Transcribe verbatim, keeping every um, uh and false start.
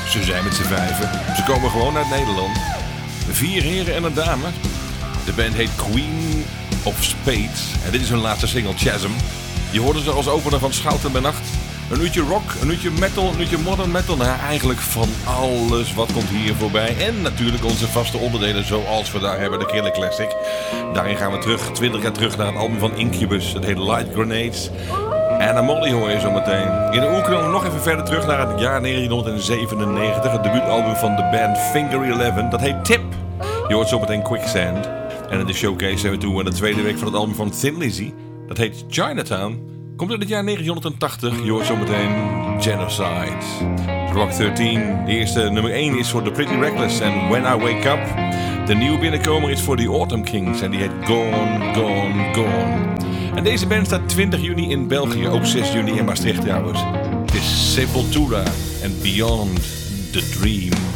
Ze zijn met z'n vijven. Ze komen gewoon uit Nederland. Vier heren en een dame. De band heet Queen of Spades. En dit is hun laatste single, Chasm. Je hoorde ze als opener van Schouten bij Nacht. Een uurtje rock, een uurtje metal, een uurtje modern metal. Nou, eigenlijk van alles wat komt hier voorbij. En natuurlijk onze vaste onderdelen zoals we daar hebben, de Killer Classic. Daarin gaan we terug, twintig jaar terug naar het album van Incubus. Het heet Light Grenades. En Molly hoor je zo meteen. In de oerknal nog even verder terug naar het jaar negentien zevenennegentig. Het debuutalbum van de band Finger eleven. Dat heet Tip. Je hoort zo meteen Quicksand. En in de showcase zijn we toe aan de tweede week van het album van Thin Lizzy. Dat heet Chinatown. Komt uit het jaar negentien tachtig. Je hoort zo meteen Genocide. Clock dertien. De eerste nummer één is voor The Pretty Reckless en When I Wake Up. De nieuwe binnenkomer is voor The Autumn Kings. En die heet Gone, Gone, Gone. En deze band staat twintig juni in België. Ook zes juni in Maastricht trouwens. Het is Sepultura en Beyond the Dream.